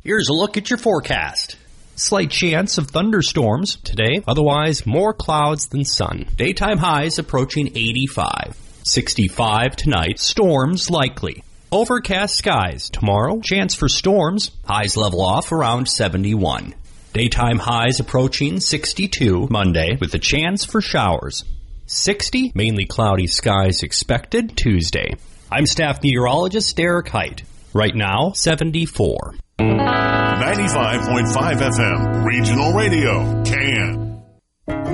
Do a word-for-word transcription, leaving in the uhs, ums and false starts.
Here's a look at your forecast. Slight chance of thunderstorms today. Otherwise, more clouds than sun. Daytime highs approaching eighty-five. sixty-five tonight. Storms likely. Overcast skies tomorrow. Chance for storms. Highs level off around seventy-one. Daytime highs approaching sixty-two Monday with a chance for showers. sixty, mainly cloudy skies expected Tuesday. I'm staff meteorologist Derek Height. Right now, seventy-four. ninety-five point five F M, Regional Radio, Can.